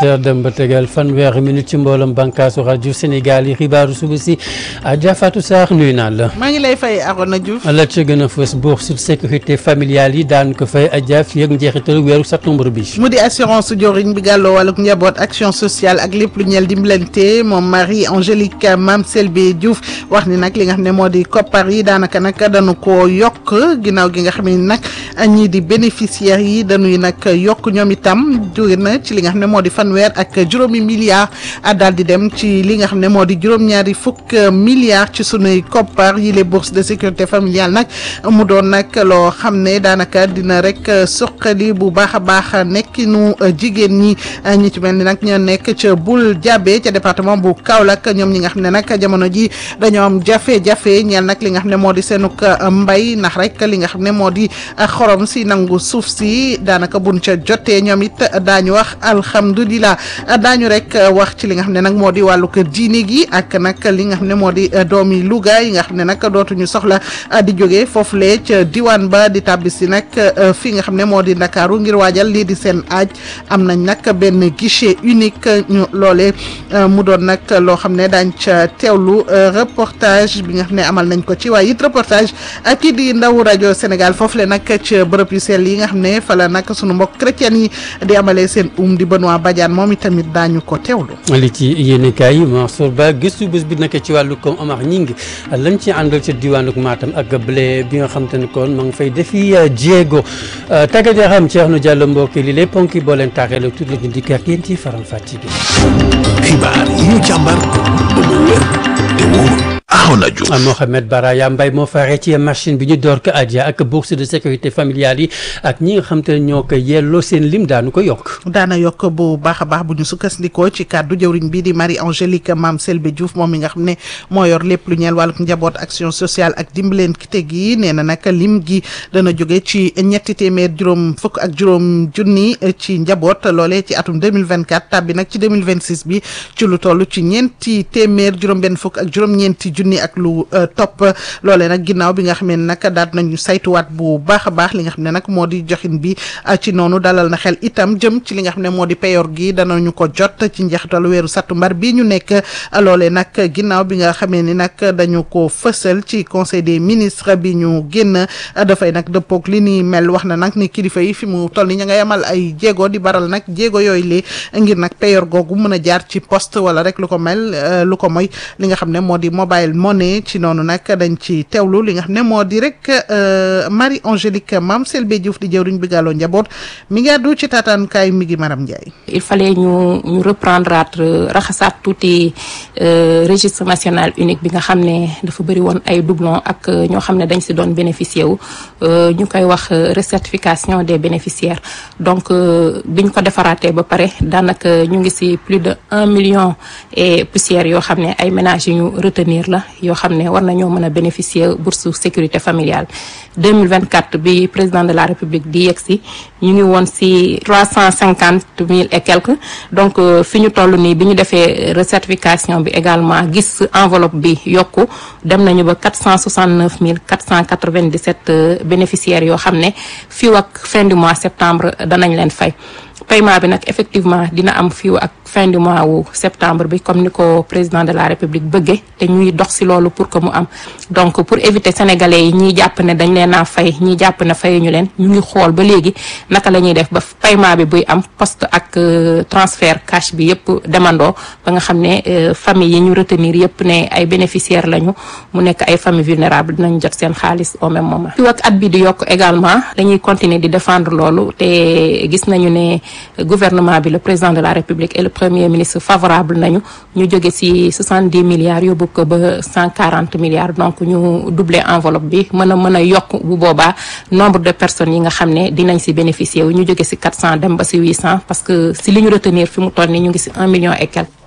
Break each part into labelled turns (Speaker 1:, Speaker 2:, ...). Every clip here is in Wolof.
Speaker 1: 17h dem ba tegal fanweeri minute ci mbooloom bànqaasu rajo Sénégal yi xibaaru suba si Adja Fatou Sarr nuyu naa la.
Speaker 2: maa ngi lay fay Arona Diouf.
Speaker 1: la ca gën a fës bourse sécurité familiale yi daan ko fay Adja fii ak njeexitalu weeru septembre bi.
Speaker 2: mu di assurance joriñ bi gàlloo wàllug njaboot action sociale ak lépp lu ñeel dimbalante moom Marie Angélique Mame Selbé Diouf wax ni nag li nga xam ne moo di koppar yi daanaka nag dañu ko yokk ginnaaw gi nga xam ne nag ñii di bénéficiaires yi dañuy nag yokk ñoom itam jóge na ci li nga xam ne moo di fanweer ak juróomi milliards daal di dem ci li nga xam ne moo di juróom-ñaari fukk milliards ci sunuy koppar yi les bourses de sécurité familiale nag mu doon nag loo xam ne daanaka dina rek suqali bu baax a baax nekkinu jigéen ñi ñi ci mel ni nag ñoo nekk ca Boul Diabé ca département bu Kaolack ñoom ñi nga xam ne nag jamono ji dañoo am jafe-jafe ñeel nag li nga xam ne moo di seenuk mbay ndax rek li nga xam ne moo di xorom si nangu suuf si daanaka buñ ca jotee ñoom it daañu wax alhamdulilah daañu rek wax ci li nga xam ne nag moo di wàllu kër diine gi ak nag li nga xam ne moo di doomi Louga yi nga xam ne nag dootuñu soxla di jóge foofulee ca diwaan ba di tàbbisi nag fi nga xam ne moo di Ndakaaru ngir waajal lii di seen aaj am nañ nag benn guichet unique ñu loolee mu doon nag loo xam ne daañ ca teewlu reportage bi nga xam ne amal nañ ko ci waaye it reportage kii di ndaw rajo Sénégal foofule nag ca bërëb yu sell yi nga xam ne fa la nag sunu mbokk chrétien yi di amalee seen di Benoît Badiane moom itamit daañu ko teewlu.
Speaker 1: li ci yéenekaay yi Mansour Ba gëstu bés bi nekk ci wàllu koom Omar Ñing lañ ci àndal ci diwaanu Matam ak blé bi nga xam te ne kon ma ngi fay defi jéego tàggat yaram Thierno Diallo mbokk li les ponk yi boo leen taaxee tuuti la ñu dikk ak yéen ci faram fàcce bi.
Speaker 3: xibaar yi ñu càmbar ba mu wér te wóor.
Speaker 1: Mohamed Baraya Mbaye moo faree ci machine bi ñu door ko Adja ak bourse de sécurité familiale yi ak ñi nga xam te ne ñoo ko yelloo seen lim daanu ko yokk.
Speaker 2: daana yokk bu baax a baax bu ñu sukkandikoo ci kàddu jëwriñ bii di Marie Angélique Mame Selbé Diouf moom mi nga xam ne moo yor lépp lu ñeel wàllu njaboot action sociale ak dimbalante gi nee na nag lim gi dana jóge ci ñetti téeméer juróom fukk ak juróom junni ci njaboot loolee ci atum 2024 tàbbi nag ci 2026 bi ci lu toll ci ñeenti téeméer juróom-benn fukk ak juróom-ñeenti junni ak lu topp loolee nag ginnaaw bi nga xam ne nag daal nañu saytuwaat bu baax a baax li nga xam ne nag moo di joxin bi ci noonu dalal na xel itam jëm ci li nga xam ne moo di payoor gi danañu ko jot ci njeexitalu weeru sattumbar bi ñu nekk loolee nag ginnaaw bi nga xamee ni nag dañu ko fësal ci conseil des ministres bi ñu génn dafay nag dëppoog li ni mel wax na nag ni kilifa yi fi mu toll ni ña ngay amal ay jéego di baral nag jéego yooyu lee ngir nag payoor googu mën a jaar ci poste wala rek lu ko mel lu ko mooy li nga xam ne moo di mobile monnaie ci noonu nag dañ ci teewlu li nga xam ne moo di rek Marie Angélique Mame Selbé Diouf di jëwriñ bi gàlloo njaboot mi ngi àddu ci taataanukaay mi ngi Maram Ndiaye.
Speaker 4: il fallait ñu reprendre raxasaat tuuti registre national unique bi nga xam ne dafa bëri woon ay doublons ak ñoo xam ne dañ si doon bénéficier wu ñu koy wax recertification des bénéficiaires donc biñ ko defaraatee ba pare daanaka ñu ngi si plus de 1 million et poussière yoo xam ne ay ménages yu ñu retenir la yoo xam ne war nañoo mën a bénéficier bourse sécurité familiale 2024 bi président de la république di yegsi ñu ngi woon si 350 000 et quelques donc fi ñu toll nii bi ñu defee recertification bi également gis enveloppe bi yokku dem nañu ba 469 497 bénéficiaires yoo xam ne fii ak fin du mois septembre danañ leen fay paiement bi nag effectivement dina am fii ak fin du mois wu septembre bi comme ni ko président de la république bëggee te ñuy dox si loolu pour que mu am donc pour éviter sénégalais yi ñiy jàpp ne dañ leen a fay ñiy jàpp ne fayuñu leen ñu ngi xool ba léegi naka la ñuy def ba paiement bi buy am poste ak transfert cash bi yëpp demandoo ba nga xam ne famille yi ñu retenir yëpp ne ay bénéficiaires lañu mu nekk ay famille vulnérables dinañ jot seen xaalis au même moment. fii ak at bi di yokk également dañuy continuer di défendre loolu te gis nañu ne gouvernement bi le président de la république et le premier ministre favorable nañu ñu jóge ci 70 milliards yóbbu ko ba 140 milliards donc ñu doubler enveloppe bi mën a yokk bu boobaa nombre de personnes yi nga xam ne dinañ ci bénéficier wu ñu jóge ci 400 dem ba ci 800 parce que ci li ñu retenir fi mu toll nii ñu ngi ci 1 million et quelques.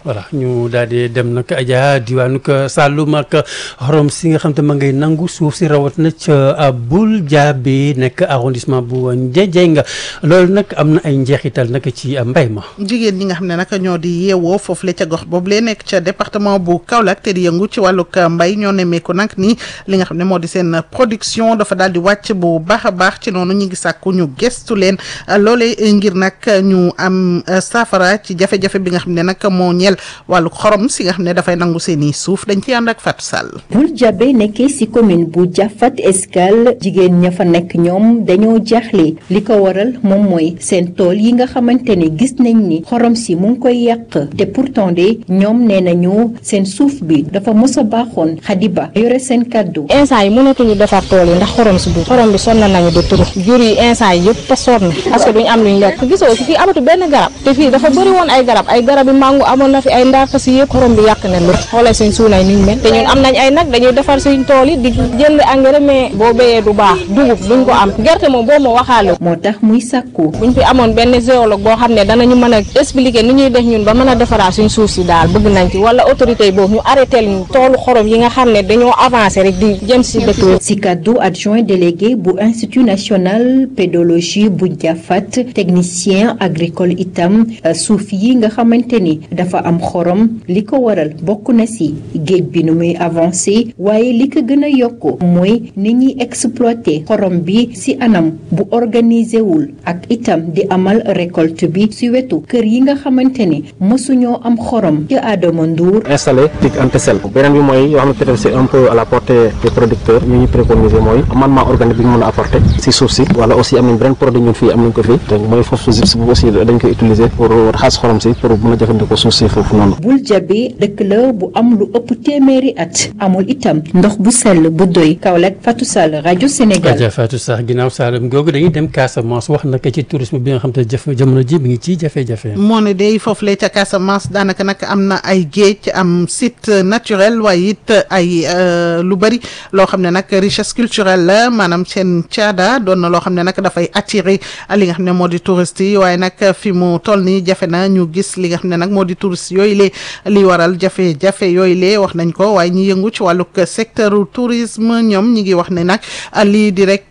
Speaker 1: voilà ñu daal di dem nag Adja diwaanu Saloum ak xorom si nga xam te ma ngay nangu suuf si rawat na ca Boul Diabé nekk arrondissement bu Ndiédiène nga loolu nag am na ay njeexital nag ci mbay ma.
Speaker 2: jigéen ñi nga xam ne nag ñoo di yeewoo foofu la ca gox boobu lee nekk ca département bu Kaolack te di yëngu ci wàllug mbay ñoo nemmeeku nag ni li nga xam ne moo di seen production dafa daal di wàcc bu baax a baax ci noonu ñu ngi sàkku ñu gestu leen loolee ngir nag ñu am saafara ci jafe-jafe bi nga xam ne nag moo ñeel wàllu xorom si nga xam ne dafay nangu seen i suuf dañ ci ànd ak Fatou Sall.
Speaker 5: Boul Diabé nekkee ci commune bu Diafat Escale jigéen ña fa nekk ñoom dañoo jaaxle li ko waral moom mooy seen tool yi nga xamante ne gis nañ ni xorom si mu ngi koy yàq te pourtant de ñoom nee nañu seen suuf bi dafa mos a baaxoon Khadiba yore seen kàddu.
Speaker 6: instant yi mënatuñu defar tool yi ndax xorom si du xorom bi sonn nañu de turu jur yi instant yi yëpp te sonn parce que duñu am luñ lekk gisoo fi fii amatu benn garab te fii dafa bëri woon ay garab yi mango amoon na fi ay ndaaka si yëpp xorom bi yàq na lu xoolee suñ suunay niñ mel te ñun am nañ ay nag dañuy defar suñ tool yi di jënd engrais mais boo béyee du baax dugub duñ ko am gerte moom boo ma waxaale
Speaker 5: moo tax muy sàkku
Speaker 6: buñ fi amoon benn géologue boo xam ne danañu mën a expliquer ni ñuy def ñun ba mën a defaraat suñ suuf si daal bëgg nañ ci wala autorité yi boobu ñu arrêté ñu toolu xorom yi nga xam ne dañoo avancé rek di jëm si dëkk
Speaker 5: si kaddu adjoint délégué bu institut national pédologie bu Diafat technicien agricole itam suuf yi nga xamante ni dafa am xorom li ko waral bokk na si géej bi nu muy avancé waaye li ko gën a yokk mooy ni ñuy exploité xorom bi si anam bu organisé wul ak itam di amal récolte bi si wetu kër yi nga xamante ni mosuñoo am xorom ci Adama Ndour
Speaker 7: installé tic antisel beneen bi mooy yoo xamante ne c'est un peu à la portée des producteurs ñu ñu préconiser mooy amendement organique bi ñu mën a apporter si suuf si wala aussi am nañ beneen produit ñun fii am nañ ko fii te mooy phosphogypse bu aussi dañ koy utiliser pour raxas xorom si pour mën a jëfandikoo suuf si foofu noonu.
Speaker 5: Boul Diabé dëkk la bu am lu ëpp téeméeri at amul itam ndox bu sell bu doy Kaolack Fatou Sall rajo Sénégal.
Speaker 1: Adja Fatou Sall ginnaaw Saloum googu dañuy dem Casamance wax naka ci tourisme bi nga xam te jamono ji mi ngi ci jafe-jafe.
Speaker 2: moo ne day foofu la ca Casamance daanaka nag am na ay géej am site naturel waaye it ay lu bari loo xam ne nag richesse culturelle la maanaam seen caada doon na loo xam ne nag dafay attirer li nga xam ne moo di touristes yi waaye nag fi mu toll nii jafe na ñu gis li nga xam ne nag moo di touristes yooyu lee li waral jafe-jafe yooyu lee wax nañ ko waaye ñi yëngu ci wàllug secteur tourisme ñoom ñi ngi wax ne nag lii di rek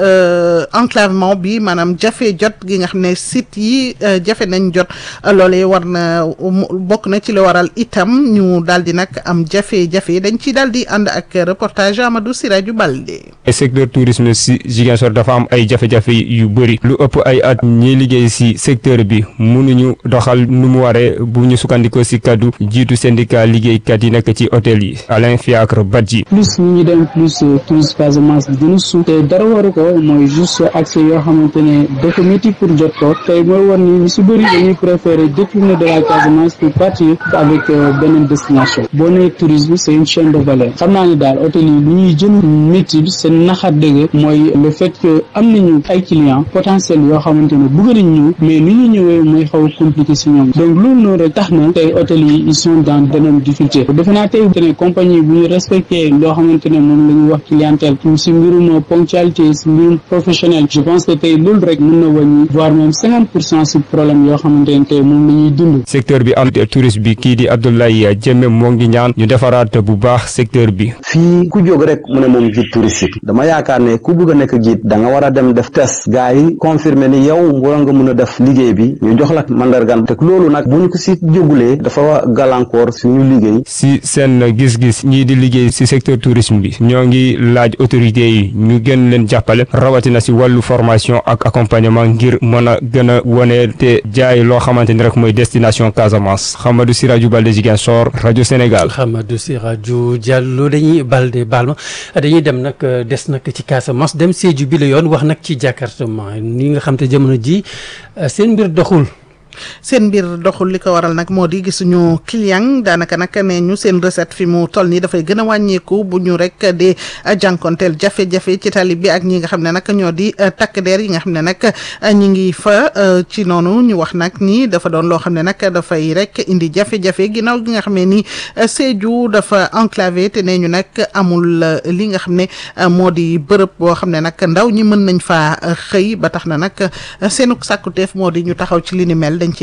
Speaker 2: enclavement bi maanaam jafe jot gi nga xam ne site yi jafe nañ jot loolee war na bokk na ci li waral itam ñu daal di nag am jafe-jafe dañ ci daal di ànd ak reportage Amadou Siraju Balde.
Speaker 8: secteur tourisme si Ziguinchor dafa am ay jafe-jafe yu bëri lu ëpp ay at ñiy liggéey si secteur bi mënuñu doxal nu mu waree bu ñu sukkandikoo si kaddu jiitu syndicat liggéeykat yi nekk ci hôtel yi Alain Fiacre Badji.
Speaker 9: plus ñu dem plus touriste Casamance bi gën a suuf te dara waru ko mooy juste accès yoo xamante ne dafa métti pour jot ko tey mooy war ni ñu si bëri dañuy préférer détourner de la Casamance pour partir avec beneen destination boo nee tourisme c'est une chaîne de valeur xam naa ni daal hôtel yi lu ñuy jën métti bi seen naxar dëgg mooy le fait que am nañu ay clients potentiels yoo xamante ne bëgg nañ ñëw mais ni ñu ñëwee mooy xaw a compliqué si ñoom donc loolu noonu rek tax na tey hôtel yi ils sont dans d'énormes difficultés defe naa tey ne compagnie bu ñu respecté loo xamante ne moom la ñuy wax clientèle si mbirum ponctualité si mbirum professionnel je pense que tey loolu rek mën na wàññi voire même 50% si problème yoo xamante ne tey moom la ñuy dund.
Speaker 8: secteur bi am tourisme bi kii di Abdoulaye Diémé moo ngi ñaan ñu defaraat bu baax secteur bi.
Speaker 10: fii ku jóg rek mu ne moom guide touristique dama yaakaar ne ku bëgg a nekk guide da nga war a dem def test gars yi confirmer ni yow war nga mën a def liggéey bi ñu jox la mandargan te loolu nag bu ñu ko si jógulee dafa gàllankoor suñu liggéey.
Speaker 8: si seen gis-gis ñii di liggéey si secteur tourisme bi ñoo ngi laaj autorités yi ñu gën leen jàppale rawatina si wàllu formation ak accompagnement ngir mën a gën a wane te jaay loo xamante ni rek mooy destination Casamance Hamadou Siraju Balde Ziguinchor rajo Sénégal.
Speaker 1: Hamadou Siraju Diallo dañuy balde baal ma dañuy dem nag des nag ci Casamance dem Sédhiou bi la yoon wax nag ci jàkkaartement ni nga xam te jamono ji seen mbir doxul.
Speaker 2: seen mbir doxul li ko waral nag moo di gisuñu client daanaka nag nee ñu seen recette fi mu toll nii dafay gën a wàññeeku bu ñu rek di jànkonteel jafe-jafe ci tali bi ak ñi nga xam ne nag ñoo di takk der yi nga xam ne nag ñi ngi fa ci noonu ñu wax nag ni dafa doon loo xam ne nag dafay rek indi jafe-jafe ginnaaw gi nga xam ne ni Sédhiou dafa enclavé te nee ñu nag amul li nga xam ne moo di bërëb boo xam ne nag ndaw ñi mën nañ faa xëy ba tax na nag seenu sàkkuteef moo di ñu taxaw ci li ni mel dañ ci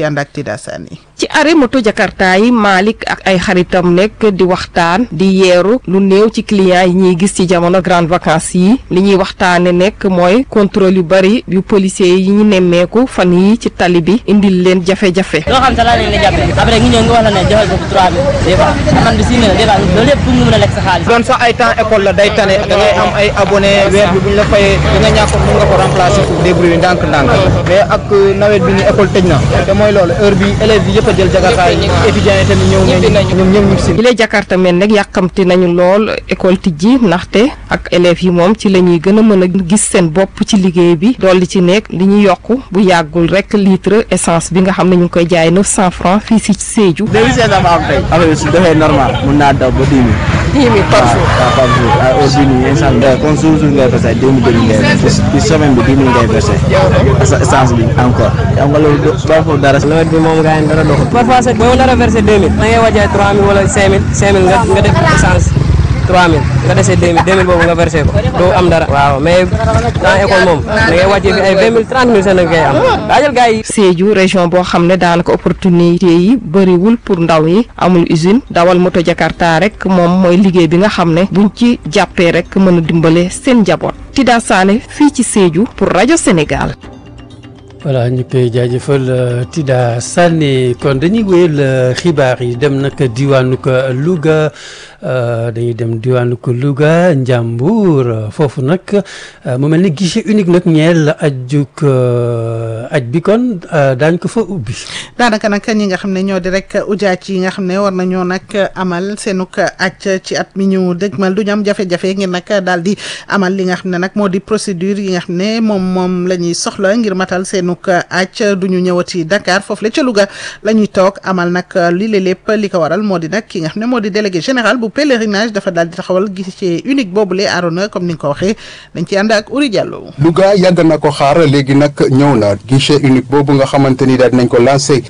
Speaker 2: ànd ak Tida Sani.
Speaker 11: ci arrêt moto Jakarta yi Malick ak ay xaritam nekk di waxtaan di yeeru lu néew ci clients yi ñuy gis ci jamono grande vacances yi li ñuy waxtaane nekk mooy contrôle yu bari yu policiers yi ñu nemmeeku fan yi ci tali bi indil leen jafe-jafe.
Speaker 12: loo xam sa laa leen di jàppee après ñu ñëw nga wax la ne joxal ko 3000 des fois man bi 6 000 des fois loolu yëpp pour nga mën a lekk sa xaalis.
Speaker 13: doon sax ay temps école la day tane da ngay am ay abonné weer bi bu ñu la fayee da nga ñàkk mën nga ko remplacer pour débrouiller ndànk-ndànk mais ak nawet bi ni école tëj na te mooy loolu heure bi élèves yi yëpp a jël Jakarta yi étudiants yi tamit ñëw ñoom ñëpp ñu si
Speaker 11: yi lay Jakarta mel nag yàkkamti nañu lool école tijji ndaxte ak élèves yi moom ci la ñuy gën a mën a gis seen bopp ci liggéey bi dolli ci nekk li ñu yokk bu yàggul rek litre essence bi nga xam ne ñu ngi koy jaay 900 francs fii si Sédhiou.
Speaker 13: 2500 ma am tey affaire bi su doxee normal mun naa daw ba 10 000. 10 000 par jour par jour ay heure bii nii instant bii comme jour ngay versé 2000 ngay versé ci semaine bi 10 000 ngay versé essence bi encore xam nga loolu doo foofu dara. nawet bi moom gars yi dara doxul. parfois sax boo nar a versé 2000 da ngay wàccee 3000 wala 5000 nga def essence 3000 nga dese 2000 boobu nga versé ko doo am dara. waaw mais dans école moom da ngay wàccee fi ay 20 000 30 000 sax nga koy am daajal gars yi.
Speaker 11: Sédhiou région boo xam ne daanaka opportunité yi bëriwul pour ndaw yi amul usine dawal moto Jakarta rek moom mooy liggéey bi nga xam ne buñ ci jàppee rek mën a dimbale seen njaboot. Tida Sané fii ci Sédhiou pour rajo Sénégal.
Speaker 1: voilà ñu koy jaajëfal Tida Sané kon dañuy wéyal xibaar yi dem nag diwaanu ko Louga dañuy dem diwaanu ko Louga Njàmbur foofu nag mu mel ni guichet unique nag ñeel aj bi kon daañu ko fa ubbi.
Speaker 2: daanaka nag ñi nga xam ne ñoo di rek ujaaj yi nga xam ne war nañoo nag amal seenug aj ci at mi ñu dëgmal du ñu am jafe-jafe ngir nag daal di amal li nga xam ne nag moo di procédure yi nga xam ne moom la ñuy soxla ngir matal seenug aj du ñu ñëwati Dakar foofu la ca Louga la ñuy toog amal nag li lépp li ko waral moo di nag ki nga xam ne moo di délégué général bu pèlerinage dafa daal di taxawal guichet unique boobule Arona comme ni nga ko waxee dañ ci ànd ak Uri Diallo.
Speaker 14: Louga yàgg na ko xaar léegi nag ñëw na guichet unique boobu nga xamante ni daal dinañ ko lancé